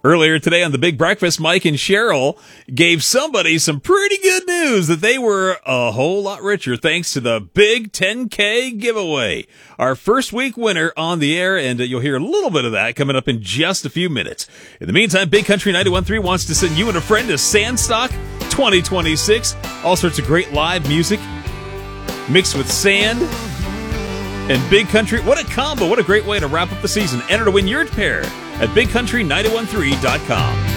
Earlier today on The Big Breakfast, Mike and Cheryl gave somebody some pretty good news that they were a whole lot richer thanks to the Big 10K giveaway. Our first week winner on the air, and you'll hear a little bit of that coming up in just a few minutes. In the meantime, Big Country 91.3 wants to send you and a friend to Sandstock 2026. All sorts of great live music mixed with sand and Big Country. What a combo. What a great way to wrap up the season. Enter to win your pair at BigCountry913.com.